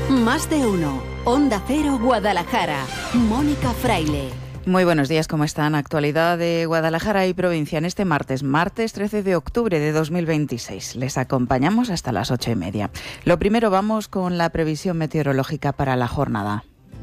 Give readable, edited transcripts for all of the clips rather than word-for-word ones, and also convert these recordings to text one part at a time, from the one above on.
Más de uno. Onda Cero, Guadalajara. Mónica Fraile. Muy buenos días, ¿cómo están? Actualidad de Guadalajara y provincia en este martes 13 de octubre de 2026. Les acompañamos hasta las 8:30. Lo primero, vamos con la previsión meteorológica para la jornada.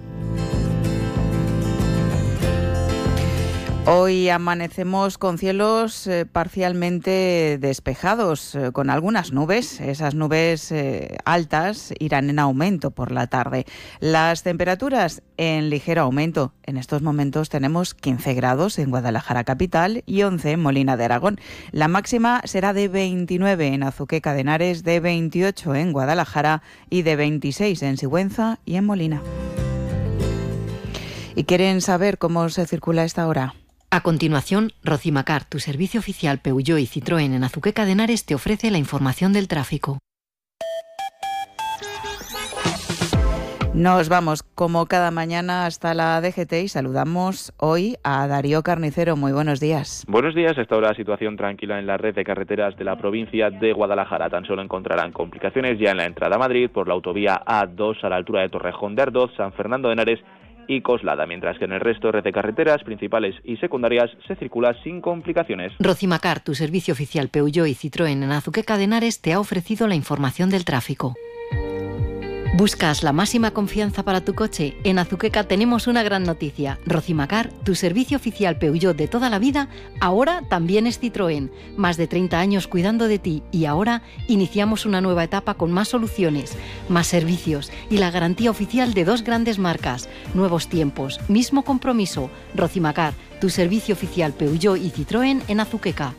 Hoy amanecemos con cielos parcialmente despejados, con algunas nubes. Esas nubes altas irán en aumento por la tarde. Las temperaturas en ligero aumento. En estos momentos tenemos 15 grados en Guadalajara capital y 11 en Molina de Aragón. La máxima será de 29 en Azuqueca de Henares, de 28 en Guadalajara y de 26 en Sigüenza y en Molina. ¿Y quieren saber cómo se circula a esta hora? A continuación, Rocimacar, tu servicio oficial Peugeot y Citroën en Azuqueca de Henares, te ofrece la información del tráfico. Nos vamos, como cada mañana, hasta la DGT y saludamos hoy a Darío Carnicero. Muy buenos días. Buenos días. Hasta ahora situación tranquila en la red de carreteras de la provincia de Guadalajara. Tan solo encontrarán complicaciones ya en la entrada a Madrid por la autovía A2 a la altura de Torrejón de Ardoz, San Fernando de Henares y Coslada, mientras que en el resto de red de carreteras principales y secundarias se circula sin complicaciones. Rocimacar, tu servicio oficial Peugeot y Citroën en Azuqueca de Henares, te ha ofrecido la información del tráfico. ¿Buscas la máxima confianza para tu coche? En Azuqueca tenemos una gran noticia. Rocimacar, tu servicio oficial Peugeot de toda la vida, ahora también es Citroën. Más de 30 años cuidando de ti y ahora iniciamos una nueva etapa con más soluciones, más servicios y la garantía oficial de dos grandes marcas. Nuevos tiempos, mismo compromiso. Rocimacar, tu servicio oficial Peugeot y Citroën en Azuqueca.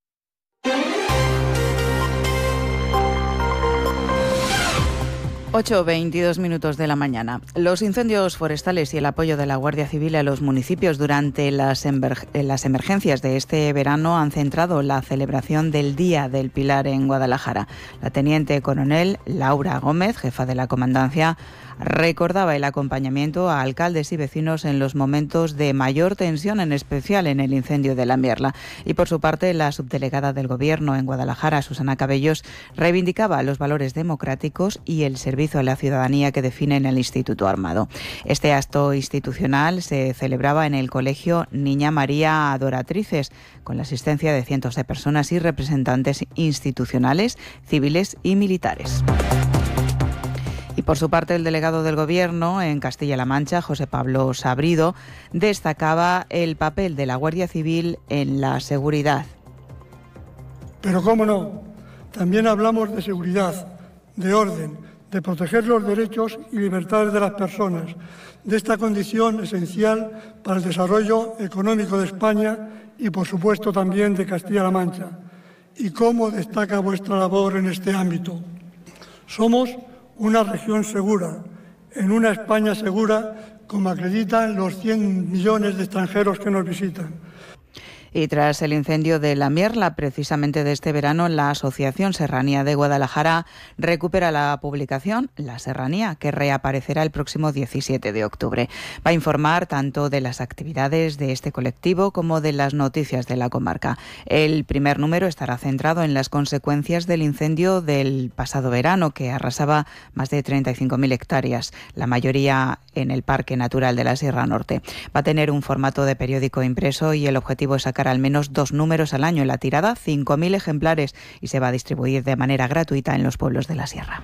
8:22 de la mañana. Los incendios forestales y el apoyo de la Guardia Civil a los municipios durante las emergencias de este verano han centrado la celebración del Día del Pilar en Guadalajara. La teniente coronel Laura Gómez, jefa de la comandancia, recordaba el acompañamiento a alcaldes y vecinos en los momentos de mayor tensión, en especial en el incendio de La Mierla. Y por su parte, la subdelegada del Gobierno en Guadalajara, Susana Cabellos, reivindicaba los valores democráticos y el servicio a la ciudadanía que definen el Instituto Armado. Este acto institucional se celebraba en el Colegio Niña María Adoratrices, con la asistencia de cientos de personas y representantes institucionales, civiles y militares. Y por su parte, el delegado del Gobierno en Castilla-La Mancha, José Pablo Sabrido, destacaba el papel de la Guardia Civil en la seguridad. Pero cómo no, también hablamos de seguridad, de orden, de proteger los derechos y libertades de las personas, de esta condición esencial para el desarrollo económico de España y, por supuesto, también de Castilla-La Mancha. ¿Y cómo destaca vuestra labor en este ámbito? Somos una región segura, en una España segura, como acreditan los 100 millones de extranjeros que nos visitan. Y tras el incendio de La Mierla, precisamente de este verano, la Asociación Serranía de Guadalajara recupera la publicación La Serranía, que reaparecerá el próximo 17 de octubre. Va a informar tanto de las actividades de este colectivo como de las noticias de la comarca. El primer número estará centrado en las consecuencias del incendio del pasado verano, que arrasaba más de 35.000 hectáreas, la mayoría en el Parque Natural de la Sierra Norte. Va a tener un formato de periódico impreso y el objetivo es sacar al menos 2 números al año. La tirada, 5.000 ejemplares, y se va a distribuir de manera gratuita en los pueblos de la Sierra.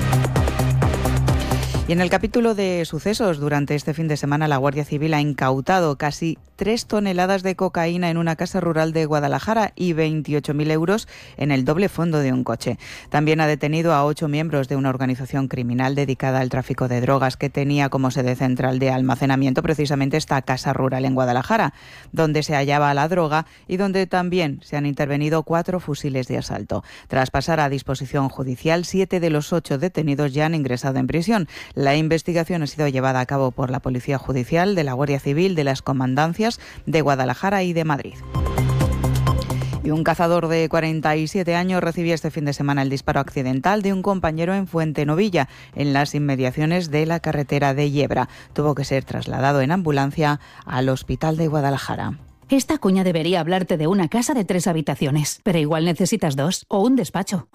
Y en el capítulo de sucesos, durante este fin de semana la Guardia Civil ha incautado casi 3 toneladas de cocaína en una casa rural de Guadalajara y 28.000 euros en el doble fondo de un coche. También ha detenido a 8 miembros de una organización criminal dedicada al tráfico de drogas que tenía como sede central de almacenamiento precisamente esta casa rural en Guadalajara, donde se hallaba la droga y donde también se han intervenido 4 fusiles de asalto. Tras pasar a disposición judicial, 7 de los 8 detenidos ya han ingresado en prisión. La investigación ha sido llevada a cabo por la Policía Judicial, de la Guardia Civil, de las comandancias de Guadalajara y de Madrid. Y un cazador de 47 años recibía este fin de semana el disparo accidental de un compañero en Fuentenovilla, en las inmediaciones de la carretera de Yebra. Tuvo que ser trasladado en ambulancia al hospital de Guadalajara. Esta cuña debería hablarte de una casa de 3 habitaciones, pero igual necesitas 2 o un despacho.